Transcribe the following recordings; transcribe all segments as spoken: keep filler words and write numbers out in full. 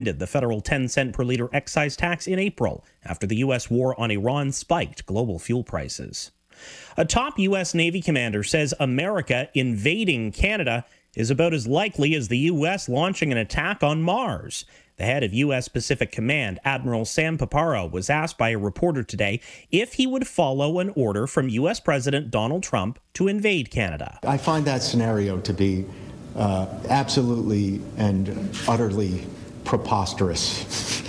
The federal ten cent per liter excise tax in April after the U S war on Iran spiked global fuel prices. A top U S Navy commander says America invading Canada is about as likely as the U S launching an attack on Mars. The head of U S Pacific Command, Admiral Sam Paparo, was asked by a reporter today if he would follow an order from U S President Donald Trump to invade Canada. I find that scenario to be uh, absolutely and utterly preposterous.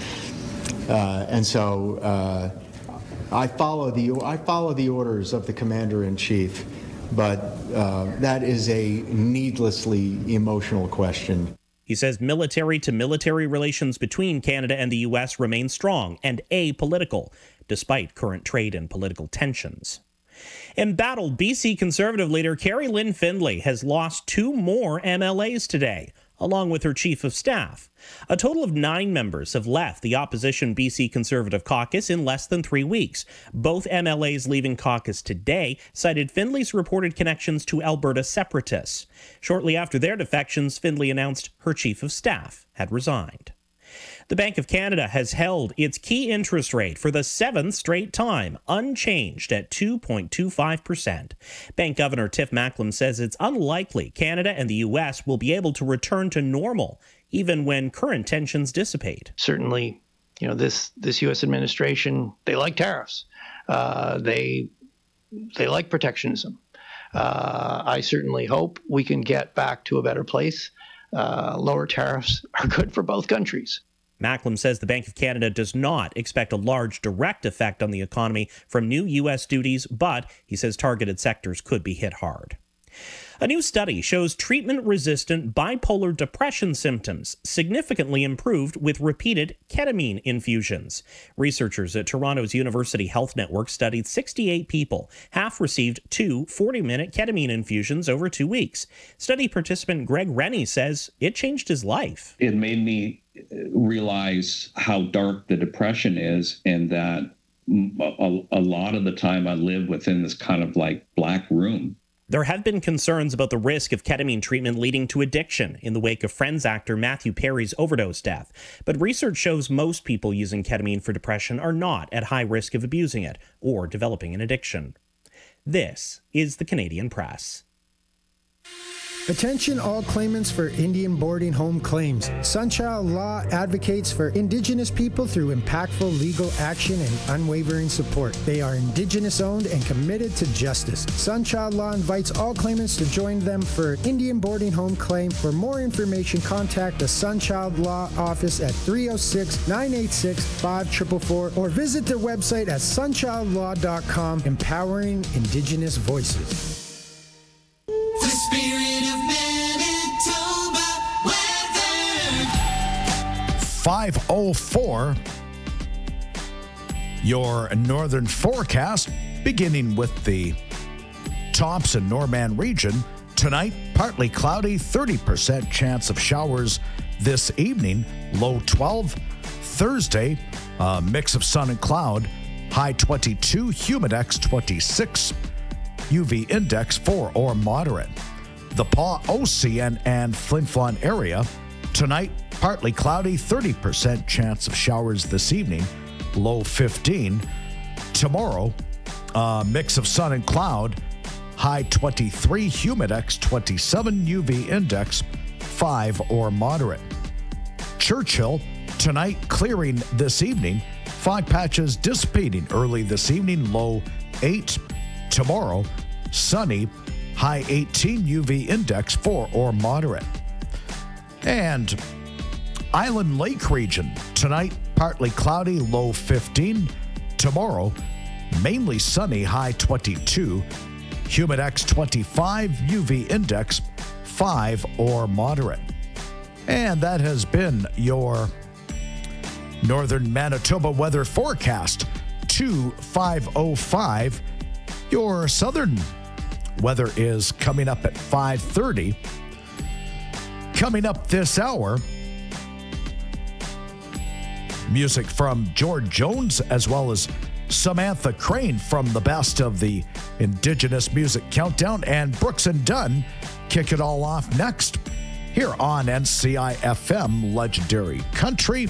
Uh, and so uh, I follow the I follow the orders of the Commander-in-Chief, but uh, that is a needlessly emotional question. He says military-to-military relations between Canada and the U S remain strong and apolitical, despite current trade and political tensions. Embattled B C Conservative leader Carrie Lynn Findlay has lost two more M L As today, along with her chief of staff. A total of nine members have left the opposition B C Conservative caucus in less than three weeks. Both M L As leaving caucus today cited Findlay's reported connections to Alberta separatists. Shortly after their defections, Findlay announced her chief of staff had resigned. The Bank of Canada has held its key interest rate for the seventh straight time, unchanged at two point two five percent. Bank Governor Tiff Macklem says it's unlikely Canada and the U S will be able to return to normal, even when current tensions dissipate. Certainly, you know, this this U S administration, they like tariffs. Uh, they they like protectionism. Uh, I certainly hope we can get back to a better place. Uh, lower tariffs are good for both countries. Macklem says the Bank of Canada does not expect a large direct effect on the economy from new U S duties, but he says targeted sectors could be hit hard. A new study shows treatment-resistant bipolar depression symptoms significantly improved with repeated ketamine infusions. Researchers at Toronto's University Health Network studied sixty-eight people. Half received two forty-minute ketamine infusions over two weeks. Study participant Greg Rennie says it changed his life. It made me realize how dark the depression is, and that a, a lot of the time I live within this kind of like black room. There have been concerns about the risk of ketamine treatment leading to addiction in the wake of Friends actor Matthew Perry's overdose death. But research shows most people using ketamine for depression are not at high risk of abusing it or developing an addiction. This is the Canadian Press. Attention all claimants for Indian boarding home claims. Sunchild Law advocates for Indigenous people through impactful legal action and unwavering support. They are Indigenous owned and committed to justice. Sunchild Law invites all claimants to join them for Indian boarding home claim. For more information, contact the Sunchild Law office at three oh six, nine eight six, five four four four or visit their website at sunchild law dot com, empowering Indigenous voices. The spirit of Manitoba weather. five oh four. Your northern forecast, beginning with the tops in Norman region. Tonight, partly cloudy, thirty percent chance of showers this evening, low twelve. Thursday, a mix of sun and cloud, high twenty-two, humidex twenty-six. U V index four or moderate. The Paw Ocean and Flin Flon area. Tonight, partly cloudy, thirty percent chance of showers this evening, low fifteen. Tomorrow, a mix of sun and cloud, high twenty-three, humidex twenty-seven, U V index five or moderate. Churchill, tonight clearing this evening, fog patches dissipating early this evening, low eight. Tomorrow, sunny, high eighteen, U V index four or moderate. And Island Lake region, tonight partly cloudy, low fifteen. Tomorrow, mainly sunny, high twenty-two, humidex twenty-five, U V index five or moderate. And that has been your Northern Manitoba weather forecast. two five oh five. Your southern weather is coming up at five thirty. Coming up this hour, music from George Jones as well as Samantha Crane from the best of the Indigenous Music Countdown, and Brooks and Dunn kick it all off next here on N C I F M Legendary Country.